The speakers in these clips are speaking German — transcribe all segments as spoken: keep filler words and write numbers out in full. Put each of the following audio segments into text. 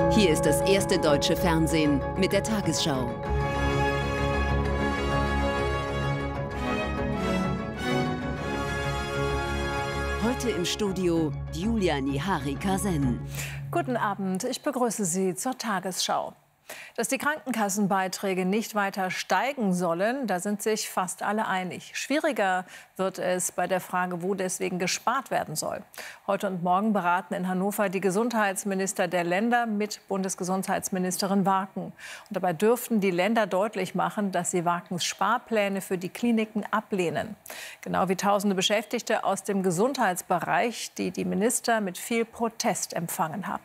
Hier ist das erste deutsche Fernsehen mit der Tagesschau. Heute im Studio Julia Nihari-Kasen. Guten Abend, ich begrüße Sie zur Tagesschau. Dass die Krankenkassenbeiträge nicht weiter steigen sollen, da sind sich fast alle einig. Schwieriger wird es bei der Frage, wo deswegen gespart werden soll. Heute und morgen beraten in Hannover die Gesundheitsminister der Länder mit Bundesgesundheitsministerin Warken. Und dabei dürften die Länder deutlich machen, dass sie Warkens Sparpläne für die Kliniken ablehnen. Genau wie tausende Beschäftigte aus dem Gesundheitsbereich, die die Minister mit viel Protest empfangen haben.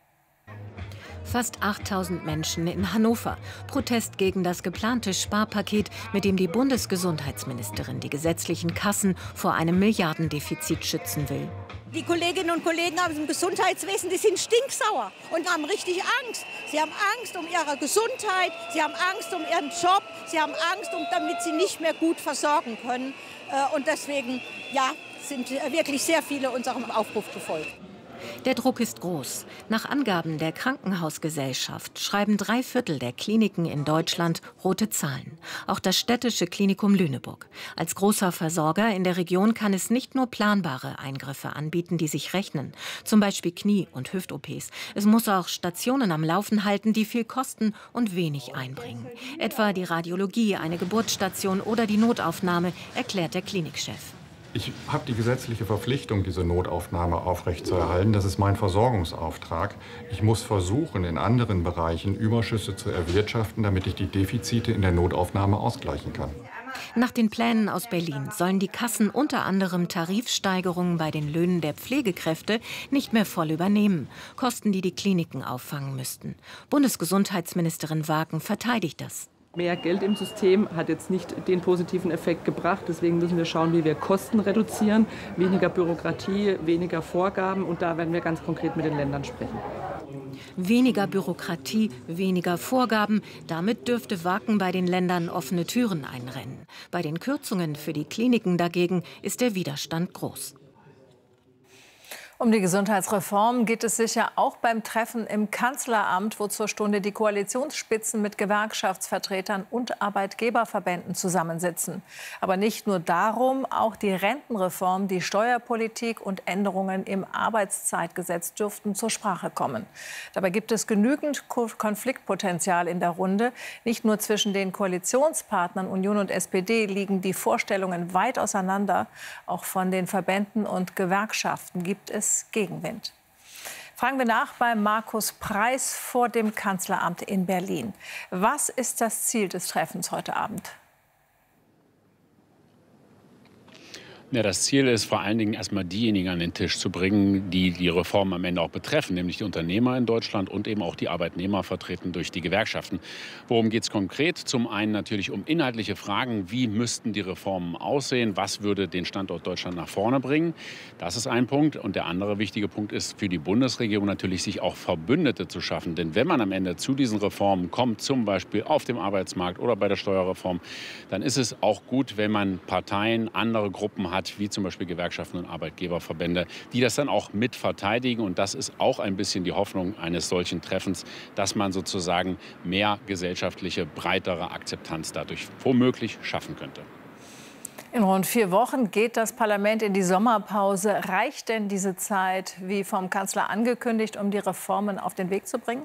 Fast achttausend Menschen in Hannover. Protest gegen das geplante Sparpaket, mit dem die Bundesgesundheitsministerin die gesetzlichen Kassen vor einem Milliardendefizit schützen will. Die Kolleginnen und Kollegen aus dem Gesundheitswesen, die sind stinksauer und haben richtig Angst. Sie haben Angst um ihre Gesundheit, sie haben Angst um ihren Job, sie haben Angst, um, damit sie nicht mehr gut versorgen können. Und deswegen ja, sind wirklich sehr viele unserem Aufruf gefolgt. Der Druck ist groß. Nach Angaben der Krankenhausgesellschaft schreiben drei Viertel der Kliniken in Deutschland rote Zahlen. Auch das städtische Klinikum Lüneburg. Als großer Versorger in der Region kann es nicht nur planbare Eingriffe anbieten, die sich rechnen. Zum Beispiel Knie- und Hüft-O Ps. Es muss auch Stationen am Laufen halten, die viel kosten und wenig einbringen. Etwa die Radiologie, eine Geburtsstation oder die Notaufnahme, erklärt der Klinikchef. Ich habe die gesetzliche Verpflichtung, diese Notaufnahme aufrechtzuerhalten. Das ist mein Versorgungsauftrag. Ich muss versuchen, in anderen Bereichen Überschüsse zu erwirtschaften, damit ich die Defizite in der Notaufnahme ausgleichen kann. Nach den Plänen aus Berlin sollen die Kassen unter anderem Tarifsteigerungen bei den Löhnen der Pflegekräfte nicht mehr voll übernehmen. Kosten, die die Kliniken auffangen müssten. Bundesgesundheitsministerin Warken verteidigt das. Mehr Geld im System hat jetzt nicht den positiven Effekt gebracht. Deswegen müssen wir schauen, wie wir Kosten reduzieren. Weniger Bürokratie, weniger Vorgaben. Und da werden wir ganz konkret mit den Ländern sprechen. Weniger Bürokratie, weniger Vorgaben. Damit dürfte Warken bei den Ländern offene Türen einrennen. Bei den Kürzungen für die Kliniken dagegen ist der Widerstand groß. Um die Gesundheitsreform geht es sicher auch beim Treffen im Kanzleramt, wo zur Stunde die Koalitionsspitzen mit Gewerkschaftsvertretern und Arbeitgeberverbänden zusammensitzen. Aber nicht nur darum, auch die Rentenreform, die Steuerpolitik und Änderungen im Arbeitszeitgesetz dürften zur Sprache kommen. Dabei gibt es genügend Konfliktpotenzial in der Runde. Nicht nur zwischen den Koalitionspartnern Union und S P D liegen die Vorstellungen weit auseinander. Auch von den Verbänden und Gewerkschaften gibt es Gegenwind. Fragen wir nach bei Markus Preiß vor dem Kanzleramt in Berlin. Was ist das Ziel des Treffens heute Abend? Ja, das Ziel ist vor allen Dingen erstmal diejenigen an den Tisch zu bringen, die die Reform am Ende auch betreffen, nämlich die Unternehmer in Deutschland und eben auch die Arbeitnehmer vertreten durch die Gewerkschaften. Worum geht es konkret? Zum einen natürlich um inhaltliche Fragen, wie müssten die Reformen aussehen, was würde den Standort Deutschland nach vorne bringen. Das ist ein Punkt. Und der andere wichtige Punkt ist für die Bundesregierung natürlich, sich auch Verbündete zu schaffen. Denn wenn man am Ende zu diesen Reformen kommt, zum Beispiel auf dem Arbeitsmarkt oder bei der Steuerreform, dann ist es auch gut, wenn man Parteien, andere Gruppen hat, wie zum Beispiel Gewerkschaften und Arbeitgeberverbände, die das dann auch mit verteidigen. Und das ist auch ein bisschen die Hoffnung eines solchen Treffens, dass man sozusagen mehr gesellschaftliche, breitere Akzeptanz dadurch womöglich schaffen könnte. In rund vier Wochen geht das Parlament in die Sommerpause. Reicht denn diese Zeit, wie vom Kanzler angekündigt, um die Reformen auf den Weg zu bringen?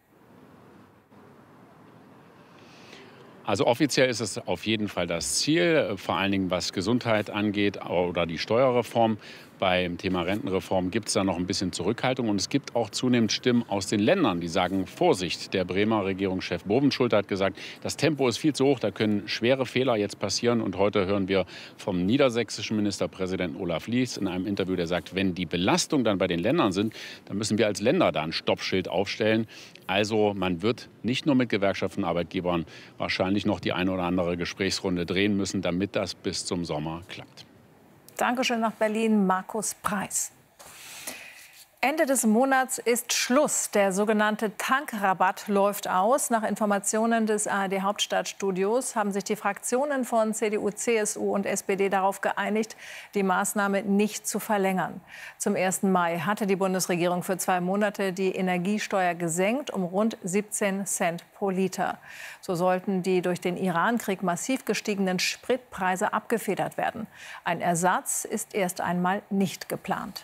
Also offiziell ist es auf jeden Fall das Ziel, vor allen Dingen was Gesundheit angeht oder die Steuerreform. Beim Thema Rentenreform gibt es da noch ein bisschen Zurückhaltung. Und es gibt auch zunehmend Stimmen aus den Ländern, die sagen, Vorsicht. Der Bremer Regierungschef Bovenschulte hat gesagt, das Tempo ist viel zu hoch, da können schwere Fehler jetzt passieren. Und heute hören wir vom niedersächsischen Ministerpräsidenten Olaf Lies in einem Interview, der sagt, wenn die Belastungen dann bei den Ländern sind, dann müssen wir als Länder da ein Stoppschild aufstellen. Also man wird nicht nur mit Gewerkschaften und Arbeitgebern wahrscheinlich noch die eine oder andere Gesprächsrunde drehen müssen, damit das bis zum Sommer klappt. Dankeschön nach Berlin, Markus Preiß. Ende des Monats ist Schluss. Der sogenannte Tankrabatt läuft aus. Nach Informationen des A R D-Hauptstadtstudios haben sich die Fraktionen von C D U, C S U und S P D darauf geeinigt, die Maßnahme nicht zu verlängern. Zum ersten Mai hatte die Bundesregierung für zwei Monate die Energiesteuer gesenkt um rund siebzehn Cent pro Liter. So sollten die durch den Iran-Krieg massiv gestiegenen Spritpreise abgefedert werden. Ein Ersatz ist erst einmal nicht geplant.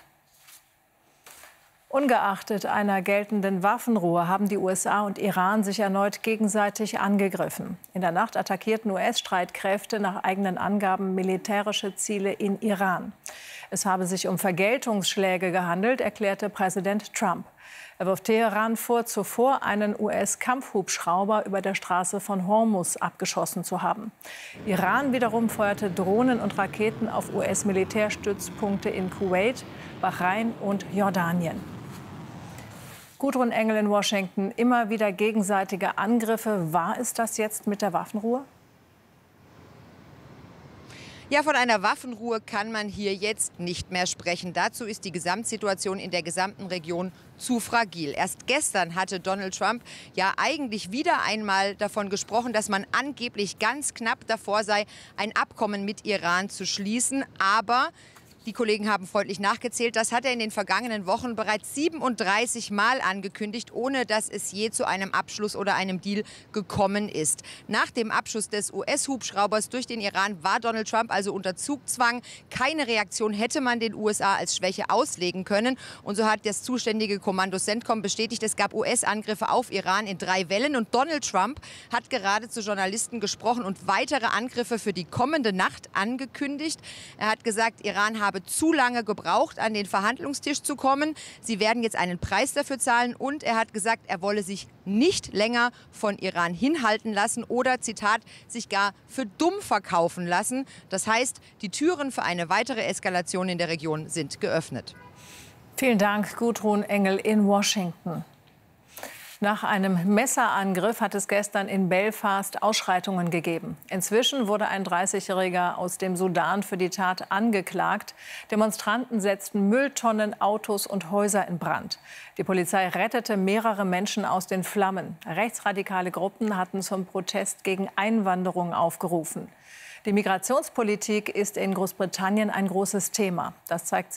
Ungeachtet einer geltenden Waffenruhe haben die U S A und Iran sich erneut gegenseitig angegriffen. In der Nacht attackierten U S-Streitkräfte nach eigenen Angaben militärische Ziele in Iran. Es habe sich um Vergeltungsschläge gehandelt, erklärte Präsident Trump. Er wirft Teheran vor, zuvor einen U S-Kampfhubschrauber über der Straße von Hormuz abgeschossen zu haben. Iran wiederum feuerte Drohnen und Raketen auf U S-Militärstützpunkte in Kuwait, Bahrain und Jordanien. Gudrun Engel in Washington, immer wieder gegenseitige Angriffe. War es das jetzt mit der Waffenruhe? Ja, von einer Waffenruhe kann man hier jetzt nicht mehr sprechen. Dazu ist die Gesamtsituation in der gesamten Region zu fragil. Erst gestern hatte Donald Trump ja eigentlich wieder einmal davon gesprochen, dass man angeblich ganz knapp davor sei, ein Abkommen mit Iran zu schließen. Aber die Kollegen haben freundlich nachgezählt. Das hat er in den vergangenen Wochen bereits siebenunddreißig Mal angekündigt, ohne dass es je zu einem Abschluss oder einem Deal gekommen ist. Nach dem Abschuss des U S-Hubschraubers durch den Iran war Donald Trump also unter Zugzwang. Keine Reaktion hätte man den U S A als Schwäche auslegen können. Und so hat das zuständige Kommando CENTCOM bestätigt, es gab U S-Angriffe auf Iran in drei Wellen. Und Donald Trump hat gerade zu Journalisten gesprochen und weitere Angriffe für die kommende Nacht angekündigt. Er hat gesagt, Iran habe zu lange gebraucht, an den Verhandlungstisch zu kommen. Sie werden jetzt einen Preis dafür zahlen. Und er hat gesagt, er wolle sich nicht länger von Iran hinhalten lassen oder, Zitat, sich gar für dumm verkaufen lassen. Das heißt, die Türen für eine weitere Eskalation in der Region sind geöffnet. Vielen Dank, Gudrun Engel in Washington. Nach einem Messerangriff hat es gestern in Belfast Ausschreitungen gegeben. Inzwischen wurde ein dreißigjähriger aus dem Sudan für die Tat angeklagt. Demonstranten setzten Mülltonnen, Autos und Häuser in Brand. Die Polizei rettete mehrere Menschen aus den Flammen. Rechtsradikale Gruppen hatten zum Protest gegen Einwanderung aufgerufen. Die Migrationspolitik ist in Großbritannien ein großes Thema. Das zeigt